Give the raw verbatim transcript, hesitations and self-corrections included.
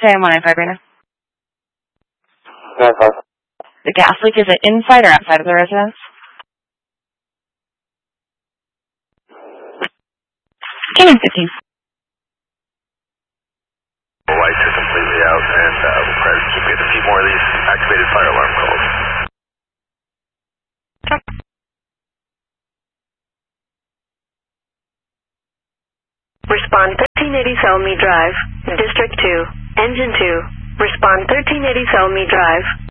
Say I'm one nine five right now. nine five. The gas leak, is it inside or outside of the residence? Canyon fifteen. The lights are completely out, and uh, we'll try to keep getting a few more of these activated fire alarm calls. Respond thirteen eighty Selmy Drive, District two, Engine two. Respond thirteen eighty Selmy Drive.